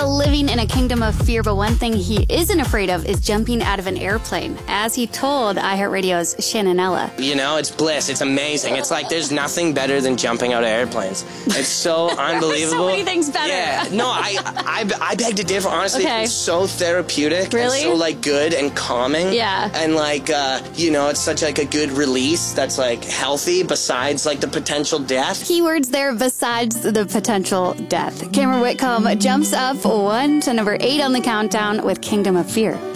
living in a kingdom of fear, but one thing he isn't afraid of is jumping out of an airplane, as he told iHeartRadio's Shannonella. You know, it's bliss. It's amazing. It's like there's nothing better than jumping out of airplanes. It's so unbelievable. So many things better. Yeah. No, I beg to differ. Honestly, Okay. it's so therapeutic. Really? And so, like, good and calming. Yeah. And, like, you know, it's such, like, a good release that's, like, healthy besides, like, the potential death. Keywords there besides the potential death. Cameron Whitcomb jumps up 1 to number 8 on the countdown with Kingdom of Fear.